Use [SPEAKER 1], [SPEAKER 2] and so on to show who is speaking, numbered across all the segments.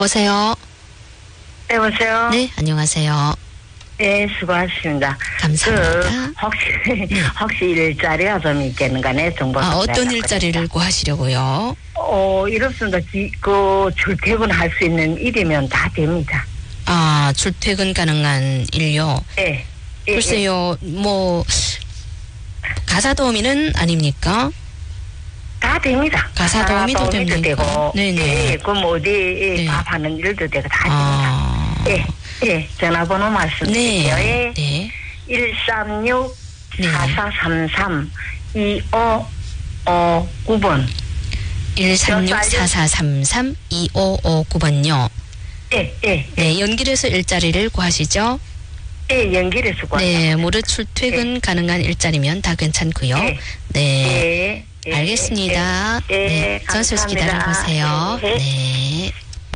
[SPEAKER 1] 여보세요?
[SPEAKER 2] 네, 여보세요?
[SPEAKER 1] 네, 안녕하세요.
[SPEAKER 2] 네, 수고하셨습니다.
[SPEAKER 1] 감사합니다.
[SPEAKER 2] 혹시 일자리가 좀 있겠는가네, 정보.
[SPEAKER 1] 어떤 일자리를 구하시려고요?
[SPEAKER 2] 이렇습니다. 출퇴근할 수 있는 일이면 다 됩니다.
[SPEAKER 1] 출퇴근 가능한 일요?
[SPEAKER 2] 네.
[SPEAKER 1] 글쎄요, 가사도우미는 아닙니까?
[SPEAKER 2] 다 됩니다.
[SPEAKER 1] 가사도우미도 됩니까?
[SPEAKER 2] 되고,
[SPEAKER 1] 네네.
[SPEAKER 2] 그럼 어디 밥하는 일도 되고 다 됩니다. 네, 전화번호 말씀드릴게요.
[SPEAKER 1] 네.
[SPEAKER 2] 136-4433-2559번.
[SPEAKER 1] 136-4433-2559번요.
[SPEAKER 2] 네,
[SPEAKER 1] 연길에서 일자리를 구하시죠?
[SPEAKER 2] 네, 연길에서 구하시죠.
[SPEAKER 1] 네, 무릇 출퇴근 가능한 일자리면 다 괜찮고요. 네. 알겠습니다. 네, 전수시 기다려보세요. 네.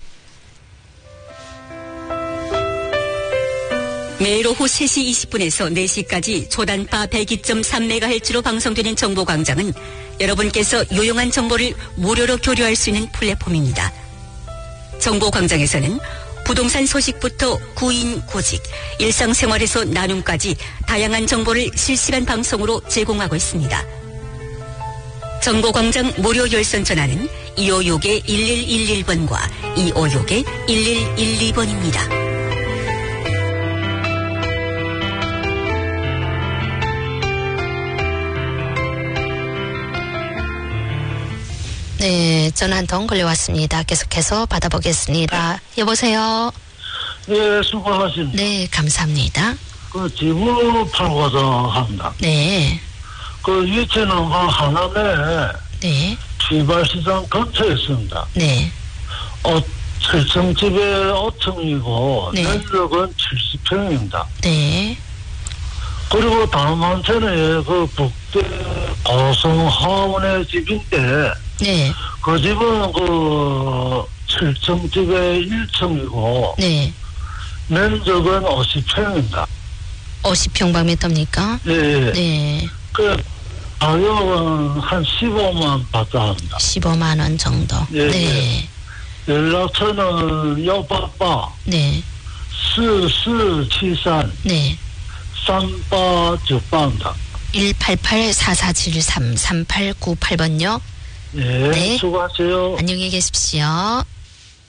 [SPEAKER 3] 매일 오후 3시 20분에서 4시까지 초단파 102.3MHz로 방송되는 정보광장은 여러분께서 유용한 정보를 무료로 교류할 수 있는 플랫폼입니다. 정보광장에서는 부동산 소식부터 구인, 구직, 일상생활에서 나눔까지 다양한 정보를 실시간 방송으로 제공하고 있습니다. 정보광장 무료 열선 전화는 256-1111번과 256-1112번입니다.
[SPEAKER 1] 네, 전화 한 통 걸려왔습니다. 계속해서 받아보겠습니다. 여보세요?
[SPEAKER 4] 네, 수고하십니다.
[SPEAKER 1] 네, 감사합니다.
[SPEAKER 4] 집을 팔고자 합니다.
[SPEAKER 1] 네.
[SPEAKER 4] 위치는 하남에
[SPEAKER 1] 네.
[SPEAKER 4] 휘발시장 근처에 있습니다.
[SPEAKER 1] 네.
[SPEAKER 4] 7층집에 5층이고,
[SPEAKER 1] 네.
[SPEAKER 4] 면적은 70평입니다.
[SPEAKER 1] 네.
[SPEAKER 4] 그리고 다음 한 채는 북대 고성 하원의 집인데,
[SPEAKER 1] 네.
[SPEAKER 4] 그 집은 7층집에 1층이고,
[SPEAKER 1] 네.
[SPEAKER 4] 면적은 50평입니다.
[SPEAKER 1] 50평방미터입니까?
[SPEAKER 4] 네.
[SPEAKER 1] 네.
[SPEAKER 4] 가격은 한 15만 받자 합니다.
[SPEAKER 1] 15만 원 정도.
[SPEAKER 4] 네.
[SPEAKER 1] 네.
[SPEAKER 4] 연락처는 여빠빠,
[SPEAKER 1] 네.
[SPEAKER 4] 스치산,
[SPEAKER 1] 네.
[SPEAKER 4] 쌈바죽방다.
[SPEAKER 1] 188-4473-3898번요.
[SPEAKER 4] 네,
[SPEAKER 1] 네.
[SPEAKER 4] 수고하세요.
[SPEAKER 1] 안녕히 계십시오.